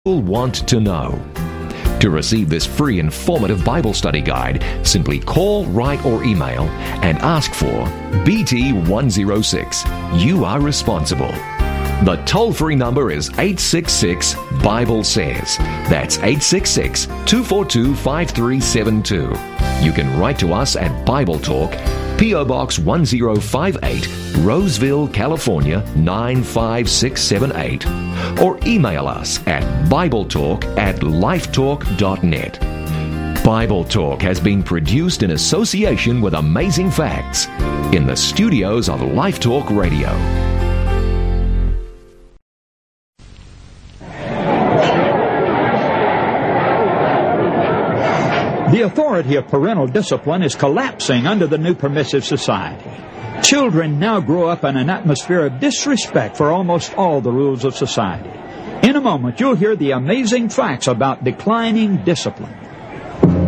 want to know. To receive this free informative Bible study guide, simply call, write, or email and ask for BT106. You are responsible. The toll-free number is 866-BIBLE-SAYS. That's 866-242-5372. You can write to us at Bible Talk, P.O. Box 1058, Roseville, California 95678, or email us at BibleTalk@lifetalk.net. Bible Talk has been produced in association with Amazing Facts in the studios of Life Talk Radio. The authority of parental discipline is collapsing under the new permissive society. Children now grow up in an atmosphere of disrespect for almost all the rules of society. In a moment, you'll hear the amazing facts about declining discipline.